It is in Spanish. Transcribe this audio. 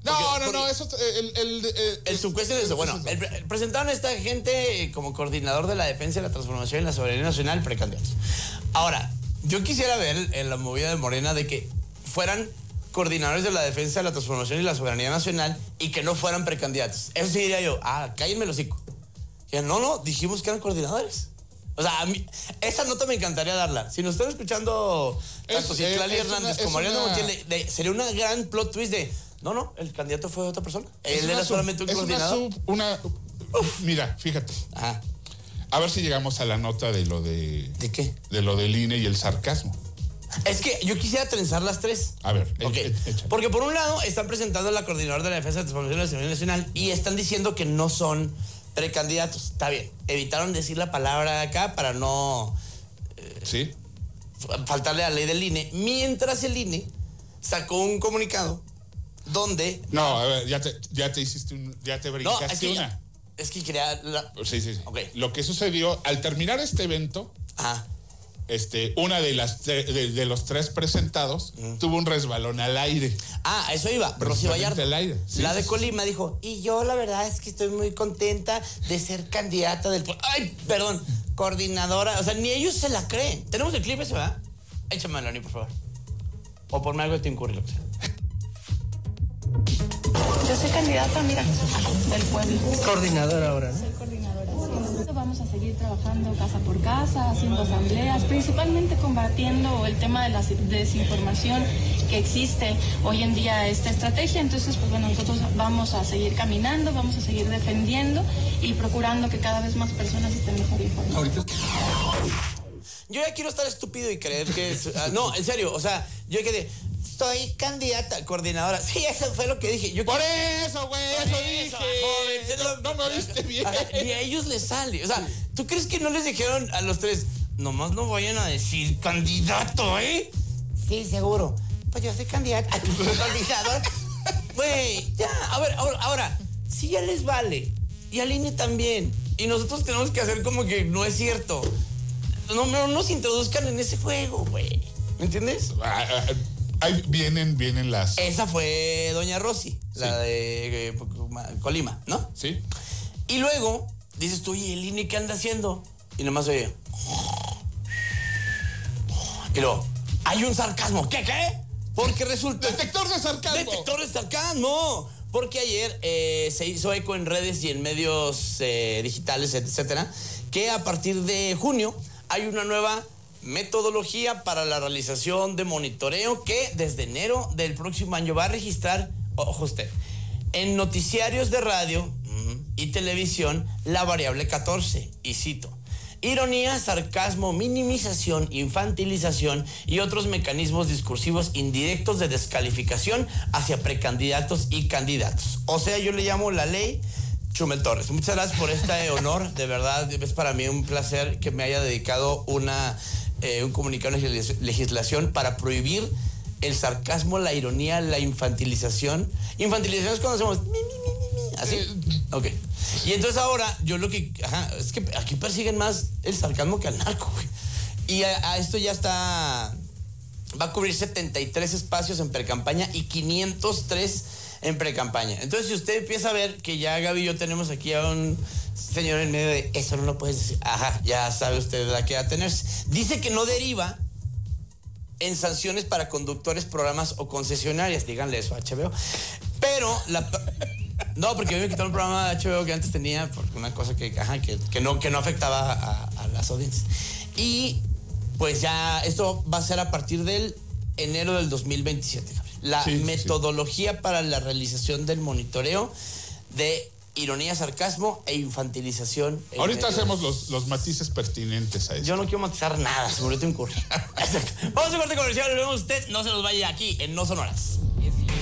No, eso... El subcuestión es eso. Bueno, presentaron a esta gente como coordinador de la defensa, la transformación y la soberanía nacional precandidatos. Ahora, yo quisiera ver en la movida de Morena de que fueran coordinadores de la defensa, la transformación y la soberanía nacional y que no fueran precandidatos. Eso sí diría yo, cállenme el hocico. Y no, dijimos que eran coordinadores. O sea, a mí, esa nota me encantaría darla. Si nos están escuchando tanto Citlali Hernández como Mariano Montiel, sería una gran plot twist de, no, el candidato fue otra persona. Él era solamente un coordinador. Mira, fíjate. Ajá. A ver si llegamos a la nota de lo de... ¿De qué? De lo del INE y el sarcasmo. Es que yo quisiera trenzar las tres. A ver, okay. Porque por un lado están presentando a la coordinadora de la defensa, de la transformación y la soberanía nacional y están diciendo que no son precandidatos. Está bien. Evitaron decir la palabra acá para no ¿sí? faltarle a la ley del INE. Mientras el INE sacó un comunicado donde... No, a ver, ya te hiciste ya te brincaste una. Es que quería... Sí. Okay. Lo que sucedió, al terminar este evento... una de los tres presentados tuvo un resbalón al aire. Eso iba. Rosy Vallardo. Sí, la de Colima dijo, y yo la verdad es que estoy muy contenta de ser candidata coordinadora. O sea, ni ellos se la creen. ¿Tenemos el clip ese, verdad? Échame, Lani, por favor. O ponme algo de Tim Curry, lo que sea. Yo soy candidata, mira, del pueblo. Coordinadora ahora, ¿no? Soy coordinadora, sí. Vamos a seguir trabajando casa por casa, haciendo asambleas, principalmente combatiendo el tema de la desinformación que existe hoy en día, esta estrategia. Entonces, pues bueno, nosotros vamos a seguir caminando, vamos a seguir defendiendo y procurando que cada vez más personas estén mejor informadas. Yo ya quiero estar estúpido y creer que es... no, en serio, o sea, yo quedé... Soy candidata, coordinadora. Sí, eso fue lo que dije. Por eso, güey, eso dije. Joven, no me viste bien. Ni a ellos les sale. O sea, ¿tú crees que no les dijeron a los tres, nomás no vayan a decir candidato, Sí, seguro. Pues yo soy candidata. Coordinadora. Güey, ya. A ver, ahora, sí ya les vale. Y al INE también. Y nosotros tenemos que hacer como que no es cierto. No nos introduzcan en ese juego, güey. ¿Me entiendes? Ahí vienen las... Esa fue doña Rosy, sí. La de Colima, ¿no? Sí. Y luego dices tú, oye, ¿el INE qué anda haciendo? Y nomás oye. Y luego, hay un sarcasmo. ¿Qué? Porque resulta... ¡Detector de sarcasmo! ¡Detector de sarcasmo! Porque ayer se hizo eco en redes y en medios digitales, etcétera, que a partir de junio hay una nueva metodología para la realización de monitoreo que desde enero del próximo año va a registrar, ojo usted, en noticiarios de radio y televisión la variable 14, y cito, ironía, sarcasmo, minimización, infantilización y otros mecanismos discursivos indirectos de descalificación hacia precandidatos y candidatos. O sea, yo le llamo la ley Chumel Torres. Muchas gracias por este honor, de verdad, es para mí un placer que me haya dedicado un comunicado de legislación para prohibir el sarcasmo, la ironía, la infantilización. Infantilización es cuando hacemos ¿así? Ok. Y entonces ahora, yo lo que... es que aquí persiguen más el sarcasmo que al narco, güey. Y a esto ya está... Va a cubrir 73 espacios en precampaña y 503 en precampaña. Entonces, si usted empieza a ver que ya Gaby y yo tenemos aquí a un señor en medio de eso, no lo puedes decir. Ya sabe usted a qué atenerse. Dice que no deriva en sanciones para conductores, programas o concesionarias. Díganle eso a HBO. Pero no, porque a mí me quitaron un programa de HBO que antes tenía por una cosa que no afectaba a las audiencias. Y pues ya esto va a ser a partir del enero del 2027. La metodología para la realización del monitoreo de ironía, sarcasmo e infantilización. Ahorita hacemos los matices pertinentes a eso. Yo no quiero matizar nada, sobre todo un curry. Vamos a corte comercial, lo vemos usted, no se nos vaya aquí en No Sonoras.